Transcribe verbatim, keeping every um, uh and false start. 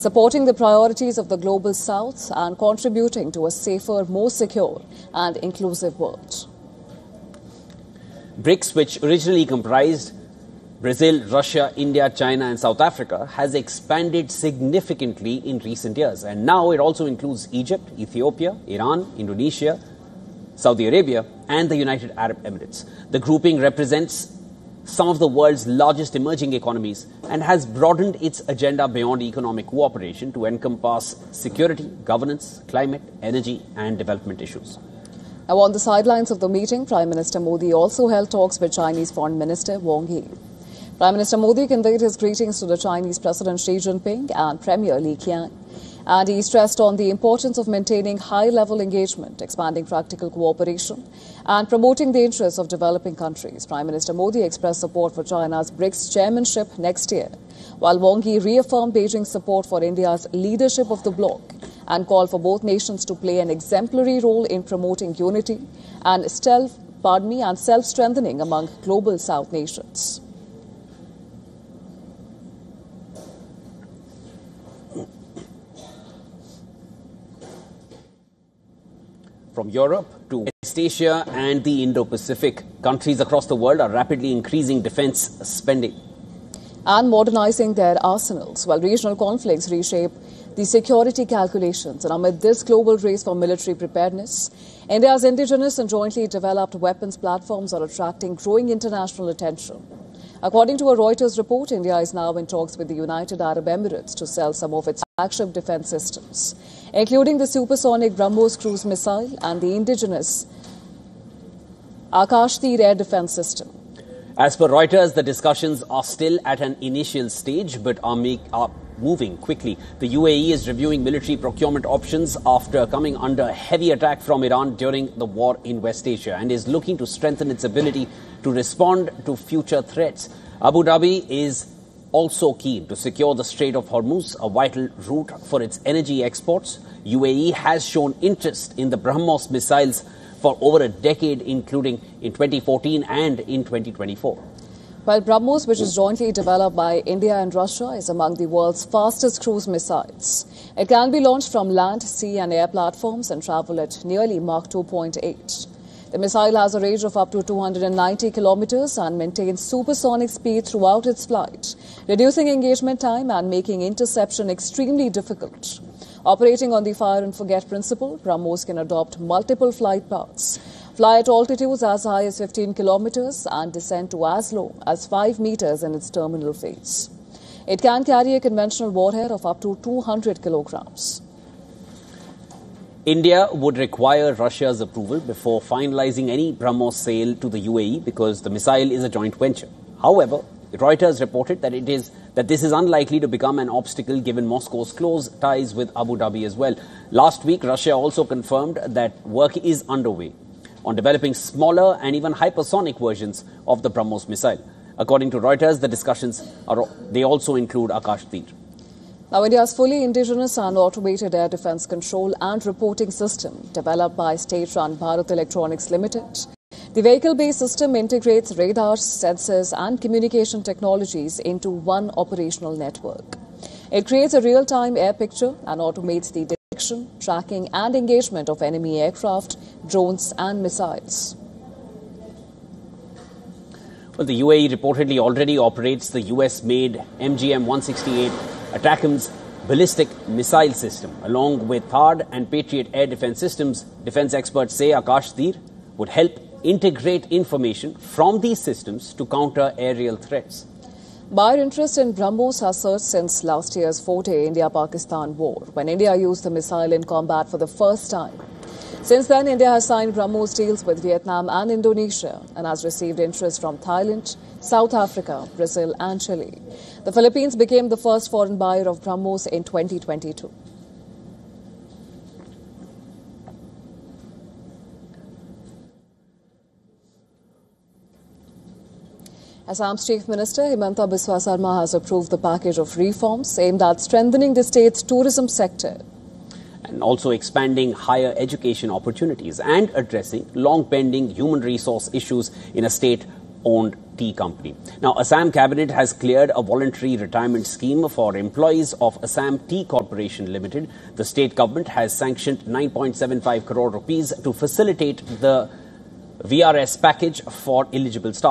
supporting the priorities of the global south and contributing to a safer, more secure and inclusive world. BRICS, which originally comprised Brazil, Russia, India, China and South Africa, has expanded significantly in recent years. And now it also includes Egypt, Ethiopia, Iran, Indonesia, Saudi Arabia and the United Arab Emirates. The grouping represents some of the world's largest emerging economies and has broadened its agenda beyond economic cooperation to encompass security, governance, climate, energy and development issues. Now, on the sidelines of the meeting, Prime Minister Modi also held talks with Chinese Foreign Minister Wang Yi. Prime Minister Modi conveyed his greetings to the Chinese President Xi Jinping and Premier Li Qiang. And he stressed on the importance of maintaining high-level engagement, expanding practical cooperation and promoting the interests of developing countries. Prime Minister Modi expressed support for China's BRICS chairmanship next year, while Wang Yi reaffirmed Beijing's support for India's leadership of the bloc and called for both nations to play an exemplary role in promoting unity and self, pardon me, and self-strengthening among global South nations. From Europe to West Asia and the Indo-Pacific, countries across the world are rapidly increasing defense spending and modernizing their arsenals, while regional conflicts reshape the security calculations. And amid this global race for military preparedness, India's indigenous and jointly developed weapons platforms are attracting growing international attention. According to a Reuters report, India is now in talks with the United Arab Emirates to sell some of its flagship defense systems, including the supersonic BrahMos cruise missile and the indigenous Akash Tir air defense system. As per Reuters, the discussions are still at an initial stage but are, make, are moving quickly. The U A E is reviewing military procurement options after coming under heavy attack from Iran during the war in West Asia and is looking to strengthen its ability to respond to future threats. Abu Dhabi is also keen to secure the Strait of Hormuz, a vital route for its energy exports. U A E has shown interest in the BrahMos missiles for over a decade, including in twenty fourteen and in twenty twenty-four. While BrahMos, which is jointly developed by India and Russia, is among the world's fastest cruise missiles. It can be launched from land, sea and air platforms and travel at nearly Mach two point eight. The missile has a range of up to two hundred ninety kilometers and maintains supersonic speed throughout its flight, reducing engagement time and making interception extremely difficult. Operating on the fire and forget principle, BrahMos can adopt multiple flight paths, fly at altitudes as high as fifteen kilometers and descend to as low as five meters in its terminal phase. It can carry a conventional warhead of up to two hundred kilograms. India would require Russia's approval before finalizing any BrahMos sale to the U A E because the missile is a joint venture. However, Reuters reported that it is that this is unlikely to become an obstacle given Moscow's close ties with Abu Dhabi as well. Last week, Russia also confirmed that work is underway on developing smaller and even hypersonic versions of the BrahMos missile. According to Reuters, the discussions are they also include Akash Tir. Now, India's fully indigenous and automated air defense control and reporting system, developed by state-run Bharat Electronics Limited. The vehicle-based system integrates radars, sensors and communication technologies into one operational network. It creates a real-time air picture and automates the detection, tracking and engagement of enemy aircraft, drones and missiles. Well, the U A E reportedly already operates the U S-made M G M one sixty-eight ATACMS ballistic missile system. Along with THAAD and Patriot air defense systems, defense experts say Akash Tir would help integrate information from these systems to counter aerial threats. Buyer interest in BrahMos has surged since last year's four-day India-Pakistan war, when India used the missile in combat for the first time. Since then, India has signed BrahMos deals with Vietnam and Indonesia and has received interest from Thailand, South Africa, Brazil and Chile. The Philippines became the first foreign buyer of BrahMos in twenty twenty-two. Assam's Chief Minister Himanta Biswa Sarma has approved the package of reforms aimed at strengthening the state's tourism sector and also expanding higher education opportunities and addressing long-pending human resource issues in a state-owned Tea Company. Now, Assam Cabinet has cleared a voluntary retirement scheme for employees of Assam Tea Corporation Limited. The state government has sanctioned nine point seven five crore rupees to facilitate the V R S package for eligible staff.